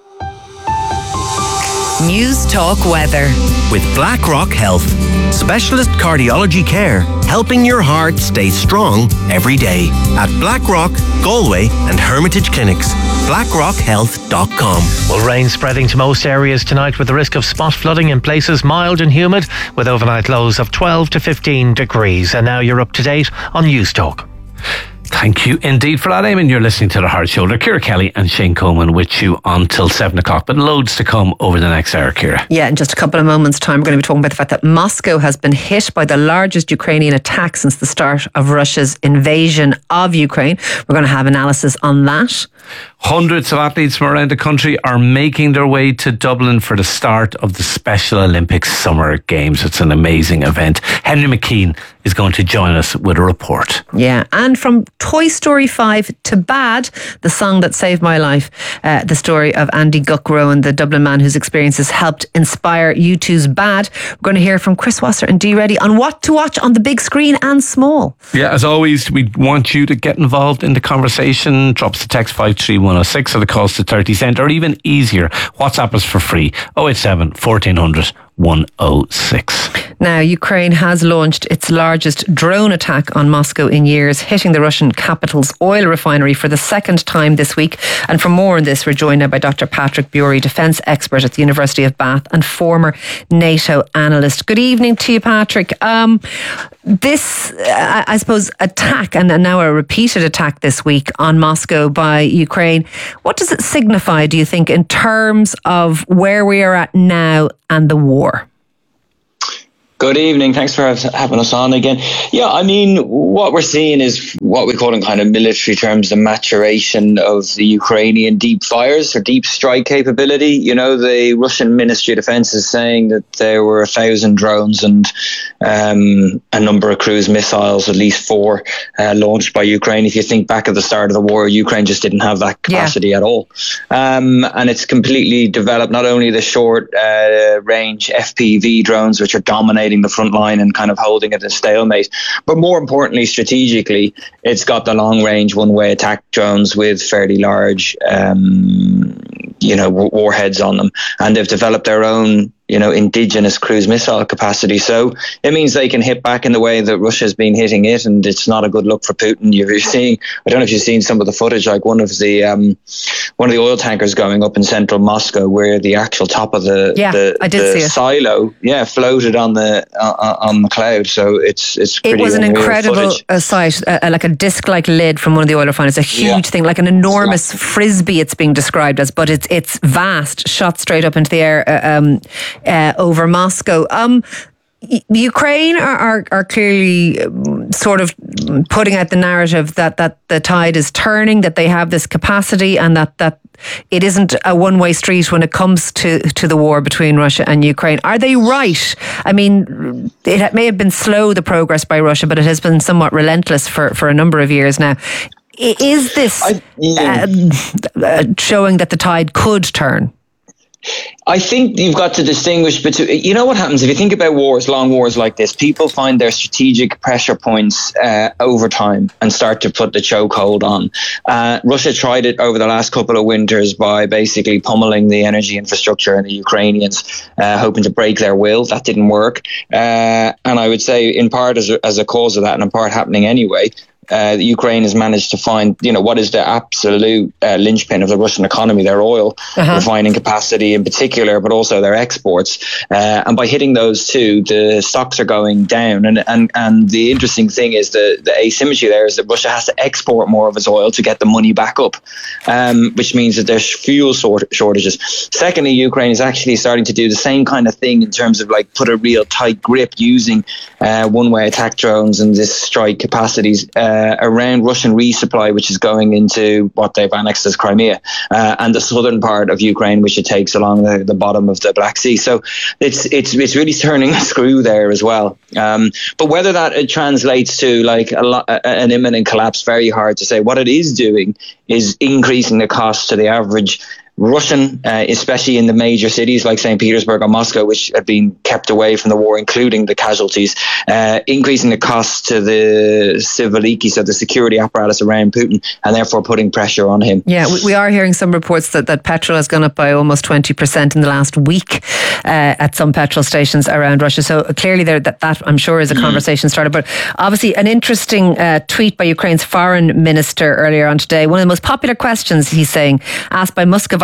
News Talk weather. With BlackRock Health. Specialist cardiology care, helping your heart stay strong every day. At BlackRock, Galway and Hermitage Clinics. BlackRockHealth.com. Well, rain spreading to most areas tonight with the risk of spot flooding in places mild and humid with overnight lows of 12 to 15 degrees. And now you're up to date on News Talk. Thank you indeed for that, Eamon. You're listening to The Hard Shoulder. Ciara Kelly and Shane Coleman with you until 7 o'clock, but loads to come over the next hour, Ciara. Yeah, in just a couple of moments' time, we're going to be talking about the fact that Moscow has been hit by the largest Ukrainian attack since the start of Russia's invasion of Ukraine. We're going to have analysis on that. Hundreds of athletes from around the country are making their way to Dublin for the start of the Special Olympics Summer Games. It's an amazing event. Henry McKean is going to join us with a report. Yeah, and from Toy Story 5 to Bad, the song that saved my life, the story of Andy Guckrowan, the Dublin man whose experiences helped inspire U2's Bad. We're going to hear from Chris Wasser and Dee Reddy on what to watch on the big screen and small. Yeah, as always, we want you to get involved in the conversation. Drop us a text 53106 at the cost of 30 cents, or even easier, WhatsApp us for free, 087 1400 106. Now, Ukraine has launched its largest drone attack on Moscow in years, hitting the Russian capital's oil refinery for the second time this week. And for more on this, we're joined now by Dr. Patrick Bury, defence expert at the University of Bath and former NATO analyst. Good evening to you, Patrick. This, I suppose, attack, and now a repeated attack this week on Moscow by Ukraine, what does it signify, do you think, in terms of where we are at now and the war? Good evening. Thanks for having us on again. Yeah, I mean, what we're seeing is what we call in kind of military terms the maturation of the Ukrainian deep fires or deep strike capability. You know, the Russian Ministry of Defense is saying that there were 1,000 drones and a number of cruise missiles, at least 4, launched by Ukraine. If you think back at the start of the war, Ukraine just didn't have that capacity at all. And it's completely developed not only the short range FPV drones, which are dominating the front line and kind of holding it at a stalemate, but more importantly, strategically, it's got the long range one-way attack drones with fairly large warheads on them, and they've developed their own indigenous cruise missile capacity. So it means they can hit back in the way that Russia's been hitting it, and it's not a good look for Putin. You're seeing, I don't know if you've seen some of the footage, like one of the oil tankers going up in central Moscow, where the actual top of the silo, floated on the cloud. So it's pretty. It was an incredible sight, like a disc-like lid from one of the oil refineries, a huge thing, like an enormous frisbee. It's being described as, but it's vast, shot straight up into the air. Over Moscow. Ukraine are clearly sort of putting out the narrative that the tide is turning, that they have this capacity, and that it isn't a one-way street when it comes to the war between Russia and Ukraine. Are they right? I mean, it may have been slow, the progress by Russia, but it has been somewhat relentless for a number of years now. Is this showing that the tide could turn? I think you've got to distinguish between, you know what happens if you think about wars, long wars like this, people find their strategic pressure points over time and start to put the chokehold on. Russia tried it over the last couple of winters by basically pummeling the energy infrastructure and the Ukrainians, hoping to break their will. That didn't work. And I would say in part as a cause of that, and in part happening anyway, Ukraine has managed to find, what is the absolute linchpin of the Russian economy, their oil refining capacity in particular, but also their exports. And by hitting those two, the stocks are going down. And the interesting thing is the asymmetry there is that Russia has to export more of its oil to get the money back up, which means that there's fuel shortages. Secondly, Ukraine is actually starting to do the same kind of thing in terms of like put a real tight grip using one-way attack drones and this strike capacities around Russian resupply, which is going into what they've annexed as Crimea, and the southern part of Ukraine, which it takes along the bottom of the Black Sea. So it's really turning a screw there as well. But whether that translates to like an imminent collapse, very hard to say. What it is doing is increasing the cost to the average Russian, especially in the major cities like St. Petersburg or Moscow, which have been kept away from the war, including the casualties, increasing the costs to the civiliki, so the security apparatus around Putin, and therefore putting pressure on him. Yeah, we are hearing some reports that petrol has gone up by almost 20% in the last week at some petrol stations around Russia. So clearly that I'm sure is a conversation started. But obviously an interesting tweet by Ukraine's foreign minister earlier on today. One of the most popular questions, he's saying, asked by Muscovite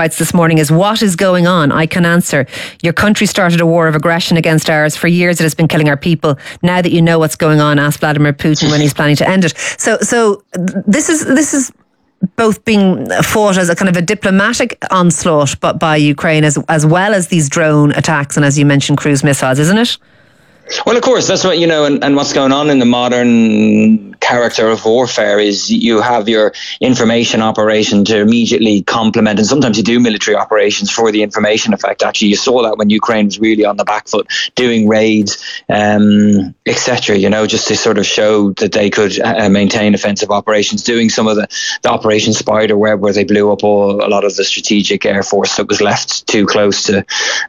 Muscovites this morning is, what is going on? I can answer. Your country started a war of aggression against ours. For years it has been killing our people. Now that you know what's going on, ask Vladimir Putin when he's planning to end it. So this is both being fought as a kind of a diplomatic onslaught but by Ukraine as well as these drone attacks and, as you mentioned, cruise missiles, isn't it? Well, of course, that's what, and what's going on in the modern character of warfare is you have your information operation to immediately complement, and sometimes you do military operations for the information effect. Actually, you saw that when Ukraine was really on the back foot, doing raids, etc., just to sort of show that they could maintain offensive operations, doing some of the Operation Spiderweb, where they blew up a lot of the strategic air force that was left too close to,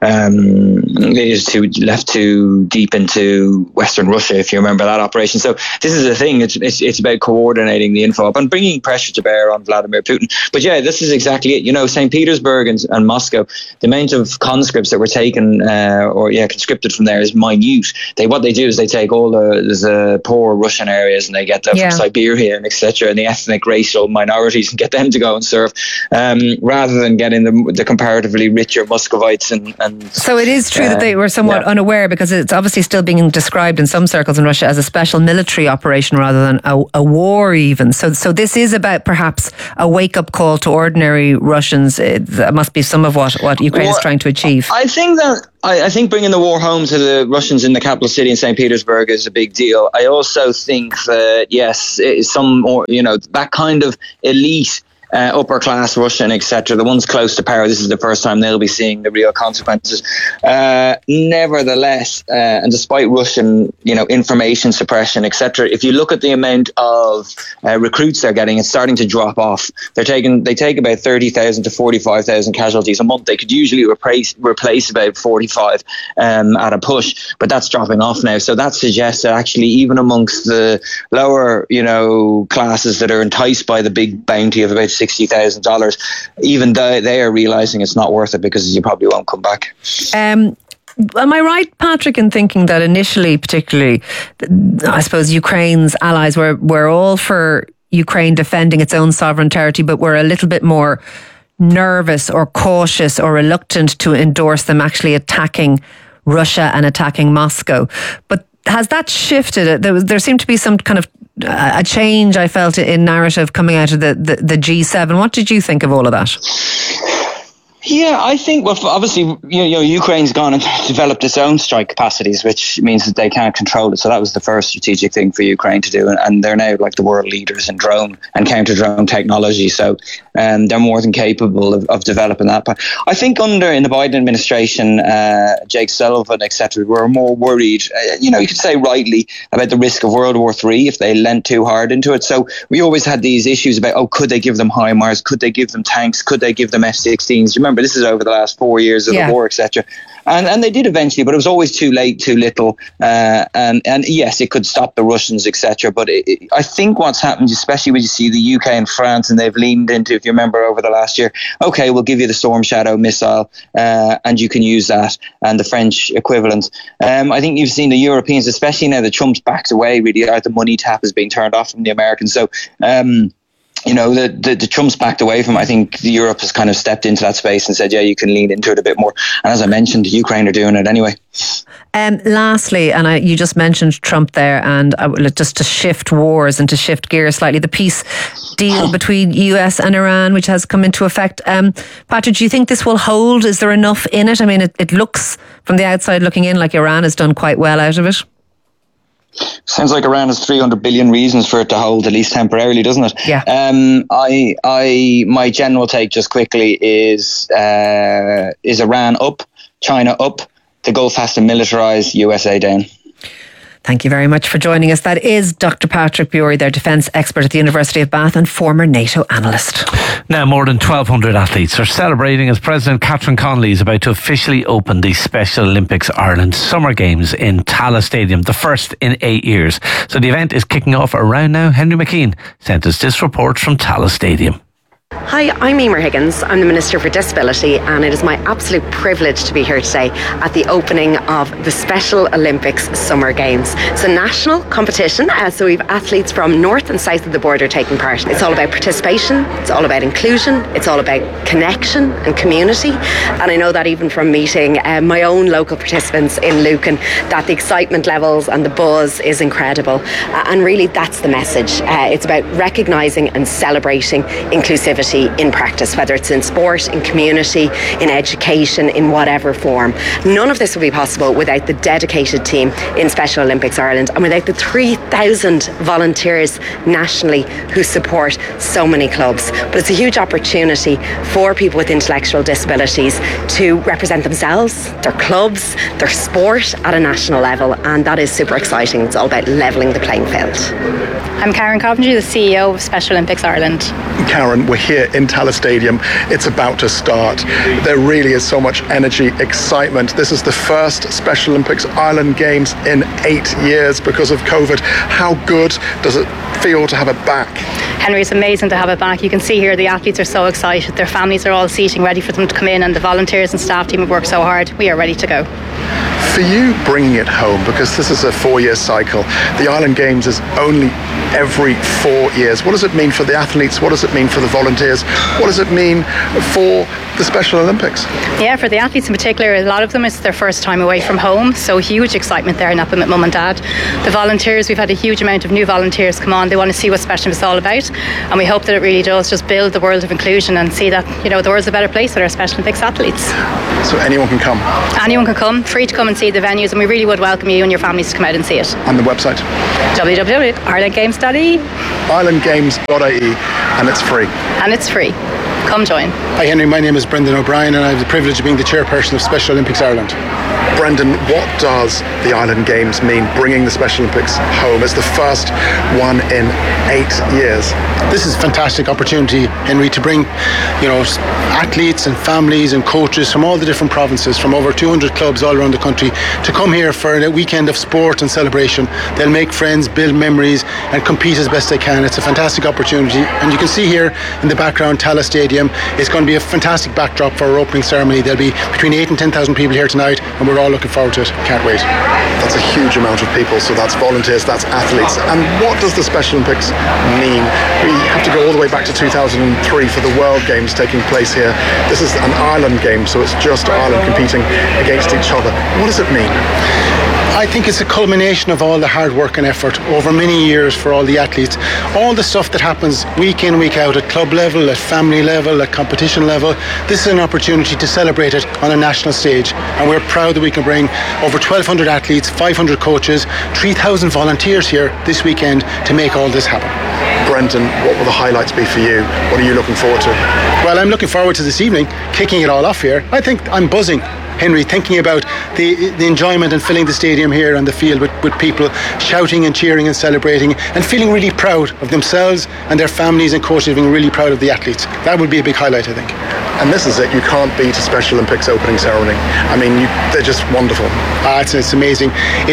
left too deep into Western Russia, if you remember that operation. So this is the thing, it's about coordinating the info up and bringing pressure to bear on Vladimir Putin. But yeah, this is exactly it. St. Petersburg and Moscow, the amount of conscripts that were taken conscripted from there is minute. What they do is they take all the poor Russian areas and they get them from Siberia and etc., and the ethnic racial minorities, and get them to go and serve, rather than getting the comparatively richer Muscovites and so it is true that they were somewhat unaware, because it's obviously still being described in some circles in Russia as a special military operation rather than a war even. So this is about perhaps a wake-up call to ordinary Russians. That must be some of what Ukraine is trying to achieve. I think bringing the war home to the Russians in the capital city in St. Petersburg is a big deal. I also think that, yes, some more, that kind of elite upper class Russian, etc., the ones close to power, this is the first time they'll be seeing the real consequences. Nevertheless, and despite Russian, information suppression, etc., if you look at the amount of recruits they're getting, it's starting to drop off. They take about 30,000 to 45,000 casualties a month. They could usually replace about 45 at a push, but that's dropping off now. So that suggests that actually even amongst the lower, classes that are enticed by the big bounty of about $60,000, even though they are realising it's not worth it because you probably won't come back. Am I right, Patrick, in thinking that initially, particularly, I suppose Ukraine's allies were all for Ukraine defending its own sovereign territory, but were a little bit more nervous or cautious or reluctant to endorse them actually attacking Russia and attacking Moscow? But has that shifted? There seemed to be some kind of a change, I felt, in narrative coming out of the G7. What did you think of all of that? Yeah, I think, well, obviously, Ukraine's gone and developed its own strike capacities, which means that they can't control it. So that was the first strategic thing for Ukraine to do. And they're now like the world leaders in drone and counter-drone technology. So they're more than capable of developing that. But I think in the Biden administration, Jake Sullivan, etc., were more worried, you could say rightly, about the risk of World War III if they leant too hard into it. So we always had these issues about, could they give them HIMARS? Could they give them tanks? Could they give them F-16s? Remember, this is over the last 4 years of the war, etc. And they did eventually, but it was always too late, too little. And yes, it could stop the Russians, etc. But I think what's happened, especially when you see the UK and France, and they've leaned into, if you remember over the last year, okay, we'll give you the Storm Shadow missile, and you can use that, and the French equivalent. I think you've seen the Europeans, especially now that Trump's backed away, really, the money tap has been turned off from the Americans. So, the Trump's backed away from. I think Europe has kind of stepped into that space and said, yeah, you can lean into it a bit more. And as I mentioned, Ukraine are doing it anyway. Lastly, and you just mentioned Trump there, and just to shift wars and to shift gears slightly, the peace deal between US and Iran, which has come into effect. Patrick, do you think this will hold? Is there enough in it? I mean, it looks from the outside looking in like Iran has done quite well out of it. Sounds like Iran has 300 billion reasons for it to hold, at least temporarily, doesn't it? Yeah. My general take, just quickly, is Iran up, China up. The Gulf has to militarise, USA down. Thank you very much for joining us. That is Dr. Patrick Bury, their defence expert at the University of Bath and former NATO analyst. Now, more than 1,200 athletes are celebrating as President Catherine Connolly is about to officially open the Special Olympics Ireland Summer Games in Tallaght Stadium, the first in 8 years. So the event is kicking off around now. Henry McKean sent us this report from Tallaght Stadium. Hi, I'm Emer Higgins. I'm the Minister for Disability, and it is my absolute privilege to be here today at the opening of the Special Olympics Summer Games. It's a national competition, so we have athletes from north and south of the border taking part. It's all about participation, it's all about inclusion, it's all about connection and community. And I know that even from meeting my own local participants in Lucan, that the excitement levels and the buzz is incredible. And really, that's the message. It's about recognising and celebrating inclusivity in practice, whether it's in sport, in community, in education, in whatever form. None of this would be possible without the dedicated team in Special Olympics Ireland and without the 3,000 volunteers nationally who support so many clubs. But it's a huge opportunity for people with intellectual disabilities to represent themselves, their clubs, their sport at a national level, and that is super exciting. It's all about levelling the playing field. I'm Karen Coventry, the CEO of Special Olympics Ireland. Karen, we're here in Tallaght Stadium. It's about to start. There really is so much energy, excitement. This is the first Special Olympics Ireland Games in 8 years because of COVID. How good does it feel to have it back? Henry, it's amazing to have it back. You can see here the athletes are so excited. Their families are all seating ready for them to come in, and the volunteers and staff team have worked so hard. We are ready to go. For you, bringing it home, because this is a 4-year cycle, the Ireland Games is only every 4 years. What does it mean for the athletes? What does it mean for the volunteers? What does it mean for the Special Olympics? Yeah, for the athletes in particular, a lot of them, it's their first time away from home, so huge excitement there in up with mum and dad. The volunteers, we've had a huge amount of new volunteers come on. They want to see what Special Olympics is all about, and we hope that it really does just build the world of inclusion and see that, you know, the world's a better place with our Special Olympics athletes. So anyone can come? Anyone can come, free to come and see the venues, and we really would welcome you and your families to come out and see it. On the website? www.irelandgames.ie. irelandgames.ie, and it's free. And it's free. Come join. Hi Henry, my name is Brendan O'Brien and I have the privilege of being the chairperson of Special Olympics Ireland. Brendan, what does the Ireland Games mean, bringing the Special Olympics home? It's the first one in 8 years. This is a fantastic opportunity, Henry, to bring, you know, athletes and families and coaches from all the different provinces, from over 200 clubs all around the country, to come here for a weekend of sport and celebration. They'll make friends, build memories and compete as best they can. It's a fantastic opportunity, and you can see here in the background Tallaght Stadium. It's going to be a fantastic backdrop for our opening ceremony. There'll be between 8 and 10,000 people here tonight, and we're all looking forward to it. Can't wait. That's a huge amount of people, so that's volunteers, that's athletes. And what does the Special Olympics mean? We have to go all the way back to 2003 for the World Games taking place here. This is an Ireland game, so it's just Ireland competing against each other. What does it mean? I think it's a culmination of all the hard work and effort over many years for all the athletes. All the stuff that happens week in, week out at club level, at family level, at competition level. This is an opportunity to celebrate it on a national stage. And we're proud that we can bring over 1,200 athletes, 500 coaches, 3,000 volunteers here this weekend to make all this happen. Brendan, what will the highlights be for you? What are you looking forward to? Well, I'm looking forward to this evening, kicking it all off here. I think I'm buzzing, Henry, thinking about the enjoyment and filling the stadium here and the field with people shouting and cheering and celebrating and feeling really proud of themselves and their families and coaches, being really proud of the athletes. That would be a big highlight, I think. And this is it. You can't beat a Special Olympics opening ceremony. I mean, they're just wonderful. It's amazing.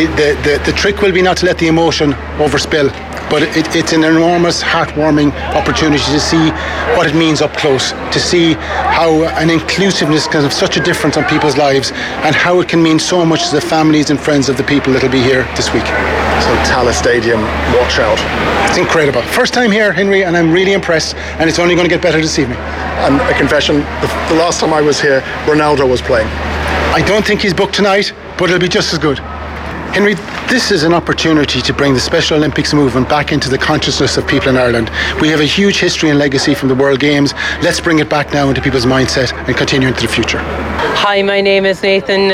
The trick will be not to let the emotion overspill, but it's an enormous, heartwarming opportunity to see what it means up close, to see how an inclusiveness can have such a difference on people's lives and how it can mean so much to the families and friends of the people that will be here this week. So Tallaght Stadium, watch out. It's incredible. First time here, Henry, and I'm really impressed, and it's only going to get better this evening. And a confession, the last time I was here, Ronaldo was playing. I don't think he's booked tonight, but it'll be just as good. Henry, this is an opportunity to bring the Special Olympics movement back into the consciousness of people in Ireland. We have a huge history and legacy from the World Games. Let's bring it back now into people's mindset and continue into the future. Hi, my name is Nathan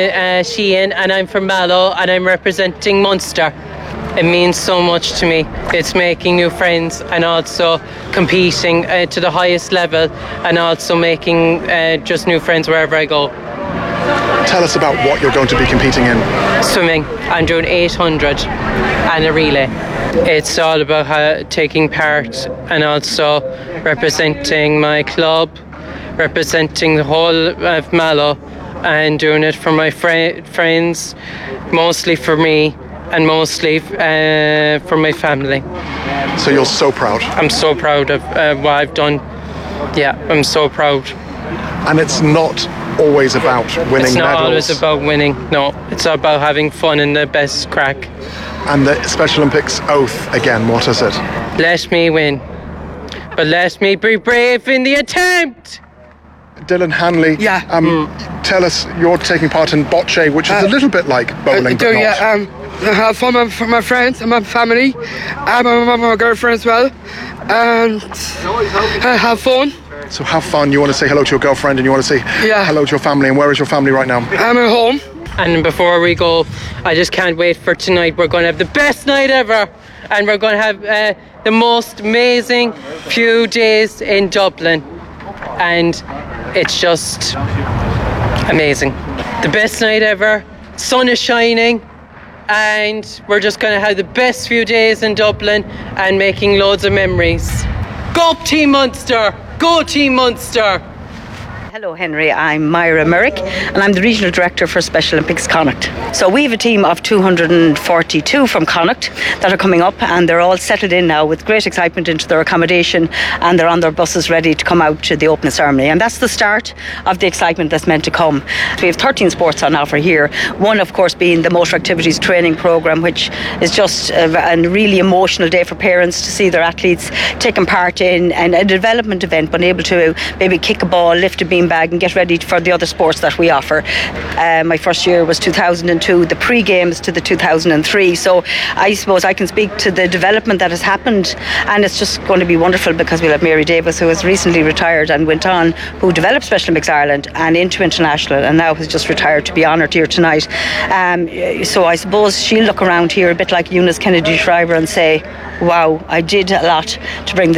Sheehan and I'm from Mallow and I'm representing Munster. It means so much to me. It's making new friends and also competing to the highest level and also making just new friends wherever I go. Tell us about what you're going to be competing in. Swimming. I'm doing 800 and a relay. It's all about taking part and also representing my club, representing the whole of Mallow and doing it for my friends, mostly for me and mostly for my family. So you're so proud? I'm so proud of what I've done Yeah, I'm so proud. And it's not always about winning medals. It's not always about winning, no. It's about having fun and the best crack. And the Special Olympics oath, again, what is it? Let me win, but let me be brave in the attempt. Dylan Hanley, tell us, you're taking part in bocce, which is a little bit like bowling, but not. I have fun for my friends and my family, and my girlfriend as well, and have fun. So have fun. You want to say hello to your girlfriend and you want to say hello to your family. And where is your family right now? I'm at home. And before we go, I just can't wait for tonight. We're going to have the best night ever, and we're going to have the most amazing few days in Dublin, and it's just amazing. The best night ever. Sun is shining, and we're just going to have the best few days in Dublin and making loads of memories. Go Team Munster! Go Team Munster! Hello Henry, I'm Myra Merrick and I'm the Regional Director for Special Olympics Connacht. So we have a team of 242 from Connacht that are coming up, and they're all settled in now with great excitement into their accommodation, and they're on their buses ready to come out to the opening ceremony, and that's the start of the excitement that's meant to come. So we have 13 sports on offer here, one of course being the Motor Activities Training Programme, which is just a really emotional day for parents to see their athletes taking part in a development event, but able to maybe kick a ball, lift a beam bag and get ready for the other sports that we offer. My first year was 2002, the pre-games to the 2003, so I suppose I can speak to the development that has happened, and it's just going to be wonderful because we'll have Mary Davis, who has recently retired and went on, who developed Special Olympics Ireland and into international, and now has just retired to be honoured here tonight. So I suppose she'll look around here a bit like Eunice Kennedy Shriver and say, wow, I did a lot to bring